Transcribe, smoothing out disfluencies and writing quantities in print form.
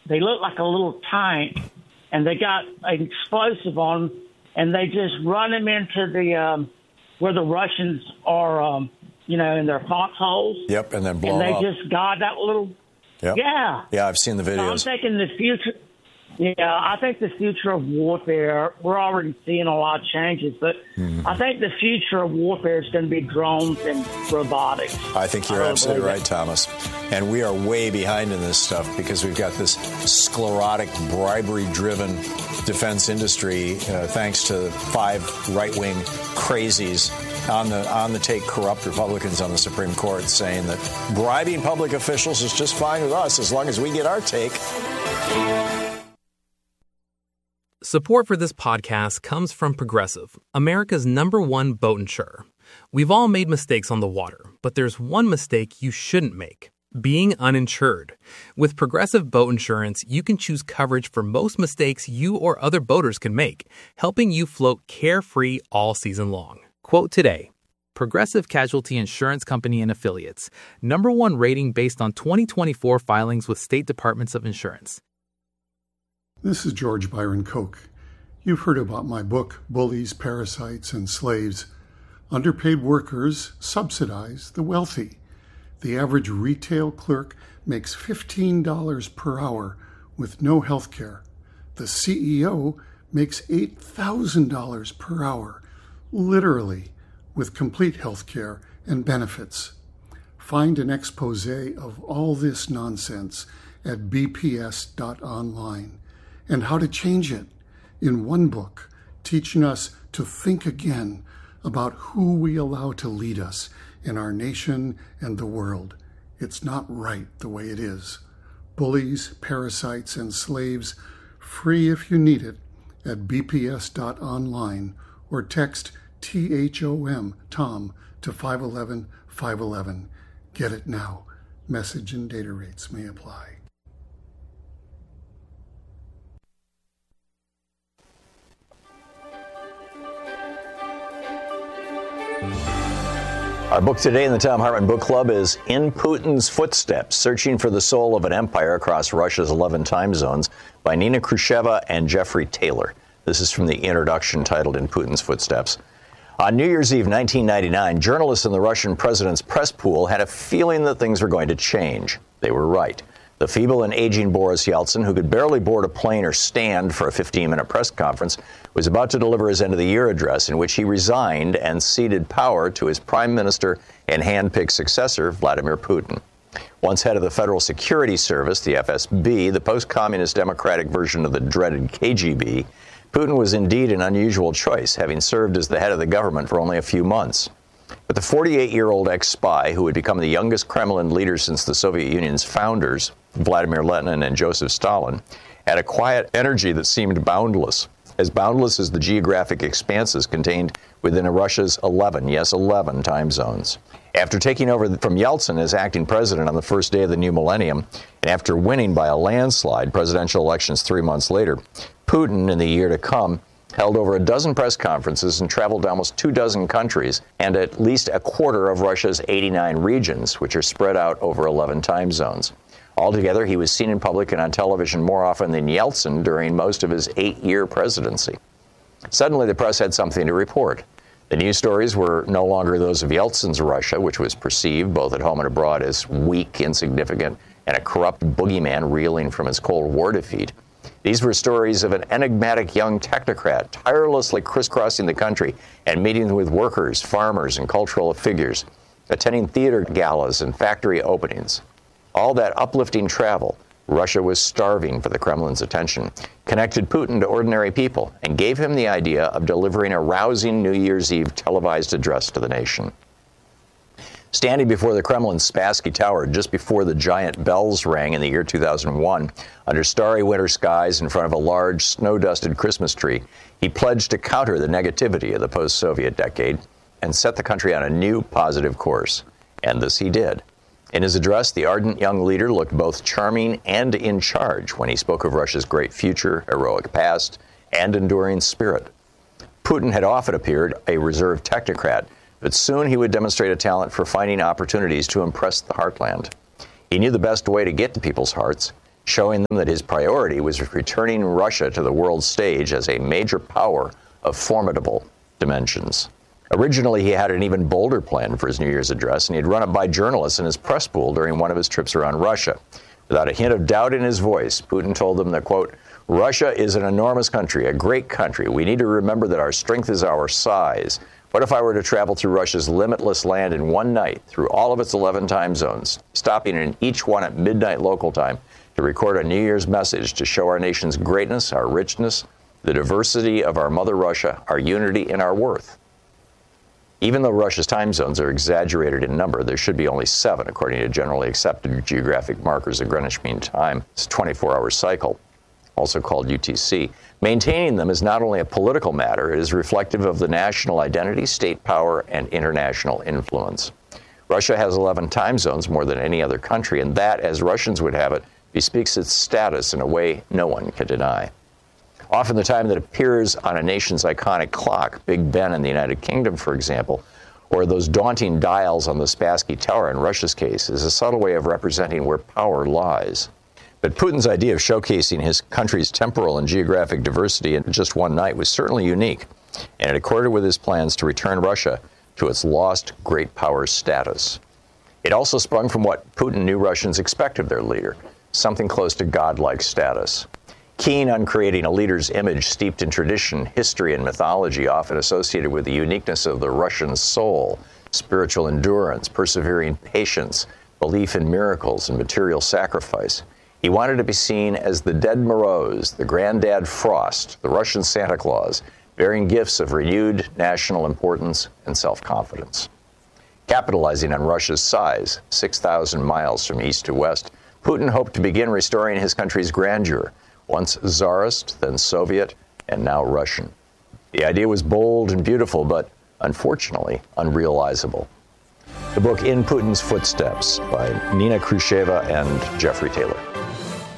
they look like a little tank, and they got an explosive on them, and they just run them into the where the Russians are, in their foxholes. Yep, and then blow up. And they just got that little. Yep. Yeah. Yeah, I've seen the videos. So I'm thinking the future. Yeah, I think the future of warfare, we're already seeing a lot of changes, but I think the future of warfare is going to be drones and robotics. I think you're absolutely right, Thomas. And we are way behind in this stuff because we've got this sclerotic, bribery-driven defense industry, thanks to 5 right-wing crazies on the take corrupt Republicans on the Supreme Court saying that bribing public officials is just fine with us as long as we get our take. Support for this podcast comes from Progressive, America's #1 boat insurer. We've all made mistakes on the water, but there's one mistake you shouldn't make: being uninsured. With Progressive Boat Insurance, you can choose coverage for most mistakes you or other boaters can make, helping you float carefree all season long. Quote today: Progressive Casualty Insurance Company and Affiliates. #1 rating based on 2024 filings with state departments of insurance. This is George Byron Koch. You've heard about my book, Bullies, Parasites, and Slaves. Underpaid workers subsidize the wealthy. The average retail clerk makes $15 per hour with no health care. The CEO makes $8,000 per hour, literally, with complete health care and benefits. Find an expose of all this nonsense at bps.online. And how to change it in one book, teaching us to think again about who we allow to lead us in our nation and the world. It's not right the way it is. Bullies, Parasites, and Slaves, free if you need it, at bps.online or text THOM, Tom, to 511-511. Get it now. Message and data rates may apply. Our book today in the Thom Hartmann Book Club is In Putin's Footsteps, Searching for the Soul of an Empire Across Russia's 11 Time Zones by Nina Khrushcheva and Jeffrey Taylor. This is from the introduction titled In Putin's Footsteps. On New Year's Eve 1999, journalists in the Russian president's press pool had a feeling that things were going to change. They were right. The feeble and aging Boris Yeltsin, who could barely board a plane or stand for a 15-minute press conference, was about to deliver his end-of-the-year address in which he resigned and ceded power to his prime minister and hand-picked successor, Vladimir Putin. Once head of the Federal Security Service, the FSB, the post-communist democratic version of the dreaded KGB, Putin was indeed an unusual choice, having served as the head of the government for only a few months. But the 48-year-old ex-spy, who had become the youngest Kremlin leader since the Soviet Union's founders, Vladimir Lenin and Joseph Stalin, had a quiet energy that seemed boundless as the geographic expanses contained within Russia's 11 time zones. After taking over from Yeltsin as acting president on the first day of the new millennium, and after winning by a landslide presidential elections 3 months later, Putin, in the year to come, held over a dozen press conferences and traveled to almost 24 countries and at least a quarter of Russia's 89 regions, which are spread out over 11 time zones. Altogether, he was seen in public and on television more often than Yeltsin during most of his 8-year presidency. Suddenly, the press had something to report. The news stories were no longer those of Yeltsin's Russia, which was perceived, both at home and abroad, as weak, insignificant, and a corrupt boogeyman reeling from his Cold War defeat. These were stories of an enigmatic young technocrat tirelessly crisscrossing the country and meeting with workers, farmers, and cultural figures, attending theater galas and factory openings. All that uplifting travel, Russia was starving for the Kremlin's attention, connected Putin to ordinary people, and gave him the idea of delivering a rousing New Year's Eve televised address to the nation. Standing before the Kremlin's Spassky Tower just before the giant bells rang in the year 2001, under starry winter skies in front of a large snow-dusted Christmas tree, he pledged to counter the negativity of the post-Soviet decade and set the country on a new positive course. And this he did. In his address, the ardent young leader looked both charming and in charge when he spoke of Russia's great future, heroic past, and enduring spirit. Putin had often appeared a reserved technocrat, but soon he would demonstrate a talent for finding opportunities to impress the heartland. He knew the best way to get to people's hearts: showing them that his priority was returning Russia to the world stage as a major power of formidable dimensions. Originally, he had an even bolder plan for his New Year's address, and he'd run it by journalists in his press pool during one of his trips around Russia. Without a hint of doubt in his voice, Putin told them that, quote, Russia is an enormous country, a great country. We need to remember that our strength is our size. What if I were to travel through Russia's limitless land in one night, through all of its 11 time zones, stopping in each one at midnight local time to record a New Year's message to show our nation's greatness, our richness, the diversity of our mother Russia, our unity, and our worth? Even though Russia's time zones are exaggerated in number, there should be only 7, according to generally accepted geographic markers of Greenwich Mean Time. It's a 24-hour cycle, also called UTC. Maintaining them is not only a political matter, it is reflective of the national identity, state power, and international influence. Russia has 11 time zones, more than any other country, and that, as Russians would have it, bespeaks its status in a way no one can deny. Often the time that appears on a nation's iconic clock, Big Ben in the United Kingdom, for example, or those daunting dials on the Spassky Tower in Russia's case, is a subtle way of representing where power lies. But Putin's idea of showcasing his country's temporal and geographic diversity in just one night was certainly unique, and it accorded with his plans to return Russia to its lost great power status. It also sprung from what Putin knew Russians expect of their leader, something close to godlike status. Keen on creating a leader's image steeped in tradition, history, and mythology, often associated with the uniqueness of the Russian soul, spiritual endurance, persevering patience, belief in miracles, and material sacrifice. He wanted to be seen as the dead Moroz, the granddad Frost, the Russian Santa Claus, bearing gifts of renewed national importance and self-confidence. Capitalizing on Russia's size, 6,000 miles from east to west, Putin hoped to begin restoring his country's grandeur, once Tsarist, then Soviet, and now Russian. The idea was bold and beautiful, but unfortunately unrealizable. The book In Putin's Footsteps by Nina Khrushcheva and Jeffrey Taylor.